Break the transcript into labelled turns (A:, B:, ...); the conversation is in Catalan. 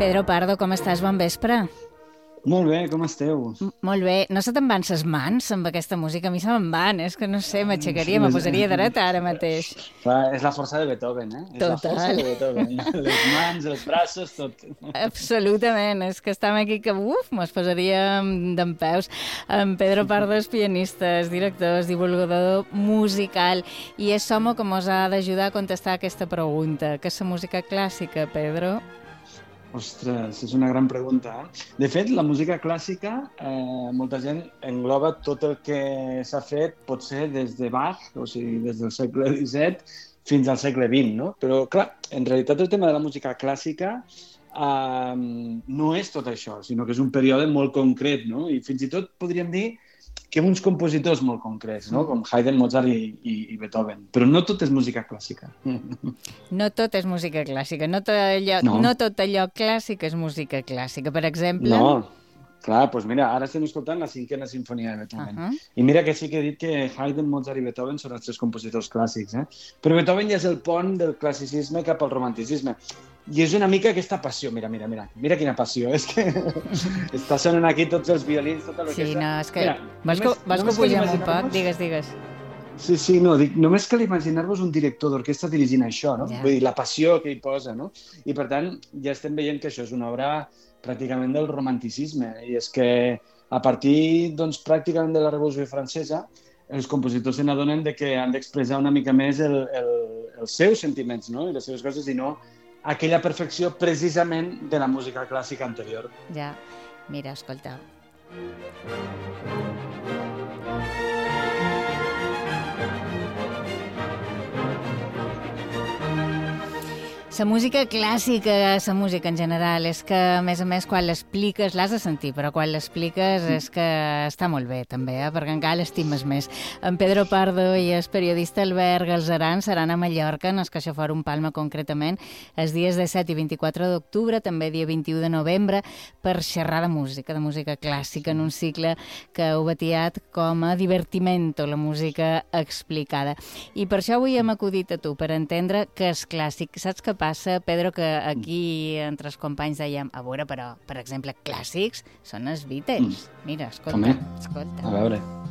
A: Pedro Pardo, com estàs? Bon vespre.
B: Molt bé, com esteu?
A: Molt bé. No se te'n van ses mans amb aquesta música? A mi se me'n van, és que no sé, m'aixecaria, me posaria dreta ara mateix.
B: Clar, és la força de Beethoven, eh? És la força
A: Total.
B: de Beethoven. Les mans, els braços, tot.
A: Absolutament, és que estem aquí que, mos posaríem dempeus. En Pedro Pardo és pianista, és director, és divulgador musical i és Somo que mos ha d'ajudar a contestar aquesta pregunta. Què és la música clàssica, Pedro?
B: Ostres, és una gran pregunta. De fet, la música clàssica, molta gent engloba tot el que s'ha fet, potser des de Bach, o sigui, des del segle XVII fins al segle XX, no? Però, clar, en realitat el tema de la música clàssica no és tot això, sinó que és un període molt concret, no? I fins i tot podríem dir que uns compositors molt concrets, no? Com Haydn, Mozart i Beethoven. Però no tot és música clàssica.
A: No tot és música clàssica, no tot allò clàssic és música clàssica. Per exemple...
B: No, clar, doncs mira, ara estem escoltant la cinquena sinfonia de Beethoven. I mira que sí que he dit que Haydn, Mozart i Beethoven són els tres compositors clàssics, Però Beethoven ja és el pont del classicisme cap al romanticisme. I és una mica aquesta passió, mira quina passió, és que està sonant aquí tots els violins, tota l'orquestra.
A: Sí, no, és que... Mira, vols que ho pugem un poc? Digues.
B: Sí, no, dic, només cal imaginar-vos un director d'orquestra dirigint això, no?
A: Ja.
B: Vull dir, la passió que hi posa, no? I per tant, ja estem veient que això és una obra pràcticament del romanticisme, i és que a partir, doncs, pràcticament de la Revolució Francesa, els compositors se n'adonen que han d'expressar una mica més els seus sentiments, no? I les seves coses, i no aquella perfecció precisament de la música clàssica anterior.
A: Ja, mira, escolta. La música clàssica, la música en general, és que, a més, quan l'expliques, l'has de sentir, però quan l'expliques és que està molt bé, també, perquè encara l'estimes més. En Pedro Pardo i el periodista Albert Galzeran seran a Mallorca, en el CaixaForum Palma concretament, els dies 17 i 24 d'octubre, també dia 21 de novembre, per xerrar de música clàssica, en un cicle que heu batiat com a divertimento, la música explicada. I per això avui hem acudit a tu, per entendre què és clàssic. Saps què passa, Pedro, que aquí entre els companys dèiem, a veure, però, per exemple, clàssics són els Beatles. Mira, escolta.
B: A veure.